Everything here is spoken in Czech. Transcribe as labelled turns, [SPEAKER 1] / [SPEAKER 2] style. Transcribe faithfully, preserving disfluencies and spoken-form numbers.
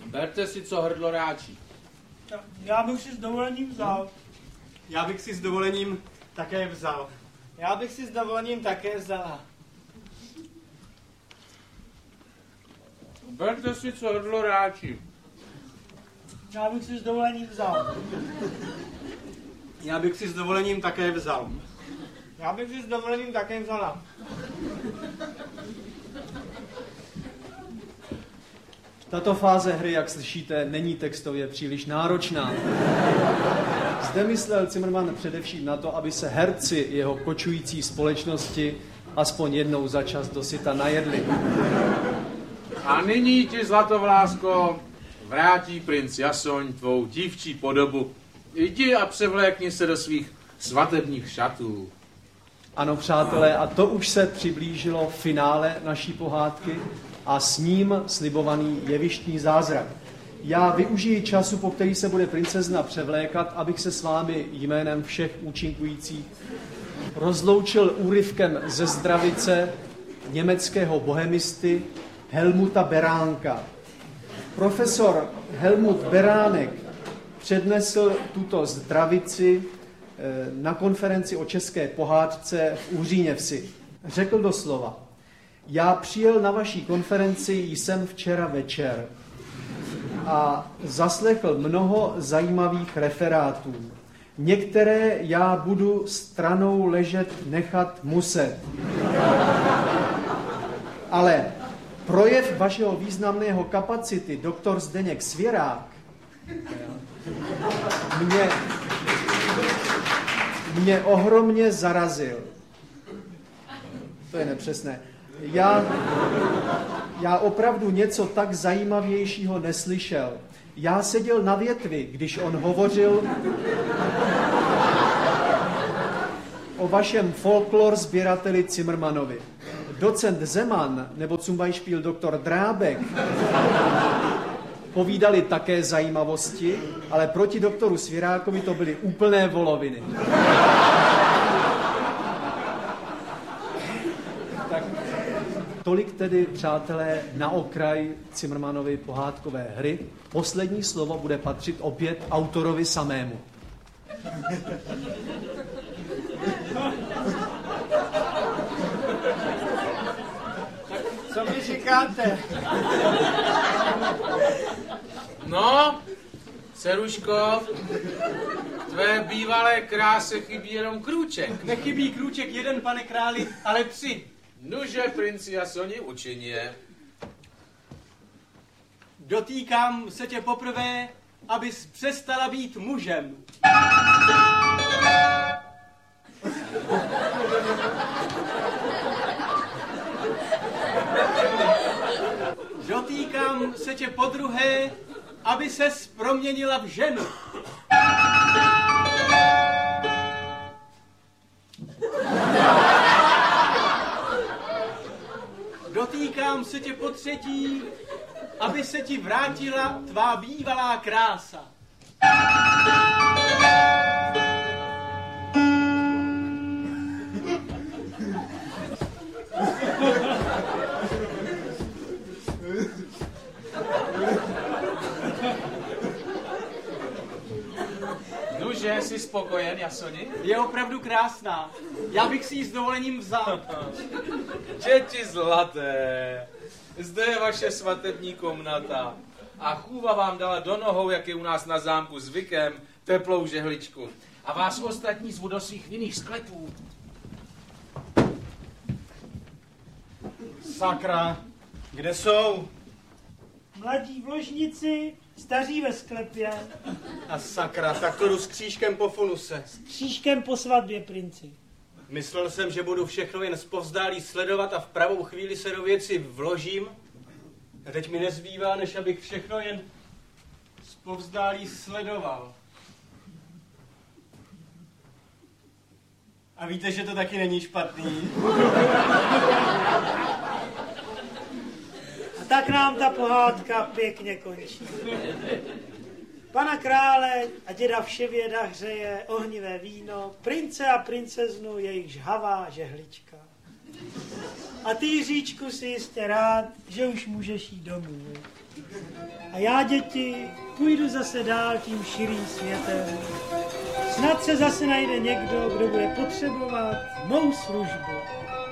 [SPEAKER 1] Berte si, co hrdlo ráčí.
[SPEAKER 2] Já bych si s dovolením vzal.
[SPEAKER 3] Já bych si s dovolením také vzal.
[SPEAKER 2] Já bych si s dovolením také vzala.
[SPEAKER 1] Berte si, co hrdlo ráčí.
[SPEAKER 2] Já bych si s dovolením vzal.
[SPEAKER 3] Já bych si s dovolením také vzal.
[SPEAKER 2] Já bych si s dovolením také vzala.
[SPEAKER 4] Tato fáze hry, jak slyšíte, není textově příliš náročná. Zde myslel Zimmermann především na to, aby se herci jeho kočující společnosti aspoň jednou za čas dosyta najedli.
[SPEAKER 1] A nyní ti, zlatovlásko, vrátí princ Jasoň tvou dívčí podobu. Jdi a převlékni se do svých svatebních šatů.
[SPEAKER 4] Ano, přátelé, a to už se přiblížilo finále naší pohádky a s ním slibovaný jevištní zázrak. Já využiji času, po který se bude princezna převlékat, abych se s vámi jménem všech účinkujících rozloučil úryvkem ze zdravice německého bohemisty Helmuta Beránka. Profesor Helmut Beránek přednesl tuto zdravici na konferenci o české pohádce v Uříněvsi. Řekl doslova: já přijel na vaší konferenci jsem včera večer a zaslechl mnoho zajímavých referátů. Některé já budu stranou ležet nechat muset. Ale projev vašeho významného kapacity, doktor Zdeněk Svěrák, mě, mě ohromně zarazil. To je nepřesné. Já, já opravdu něco tak zajímavějšího neslyšel. Já seděl na větvi, když on hovořil o vašem folklor sběrateli Zimmermannovi. Docent Zeman nebo Zumbeispiel doktor Drábek povídali také zajímavosti, ale proti doktoru Svěrákovi to byly úplné voloviny. Tak tolik tedy, přátelé, na okraj Zimmermannovy pohádkové hry. Poslední slovo bude patřit opět autorovi samému.
[SPEAKER 2] Co mi říkáte?
[SPEAKER 1] No, Ceruško, tvé bývalé kráse chybí jenom krůček.
[SPEAKER 3] Nechybí krůček jeden, pane králi, ale tři.
[SPEAKER 1] Nuže, princi Jasoni, učiň je.
[SPEAKER 3] Dotýkám se tě poprvé, abys přestala být mužem. Dotýkám se tě podruhé, aby ses proměnila v ženu. Dotýkám se tě potřetí, aby se ti vrátila tvá bývalá krása.
[SPEAKER 1] Nuže, jsi spokojen, Jasoni?
[SPEAKER 3] Je opravdu krásná. Já bych si ji s dovolením vzal.
[SPEAKER 1] Děti zlaté, zde je vaše svatební komnata. A chůva vám dala do nohou, jak je u nás na zámku zvykem, teplou žehličku. A vás ostatní zvu do svých vinných sklepů.
[SPEAKER 3] Sakra, kde jsou?
[SPEAKER 2] Mladí v ložnici, staří ve sklepě.
[SPEAKER 3] A sakra, tak to jdu s křížkem po funuse.
[SPEAKER 2] S křížkem po svatbě, princi.
[SPEAKER 3] Myslel jsem, že budu všechno jen zpovzdálí sledovat a v pravou chvíli se do věci vložím. A teď mi nezbývá, než abych všechno jen zpovzdálí sledoval. A víte, že to taky není špatný.
[SPEAKER 2] A tak nám ta pohádka pěkně končí. Pana krále a děda Vševěda hřeje ohnivé víno, prince a princeznu jejich žhavá žehlička. A ty, Jiříčku, si jistě rád, že už můžeš jít domů. A já, děti, půjdu zase dál tím širým světem. Snad se zase najde někdo, kdo bude potřebovat mou službu.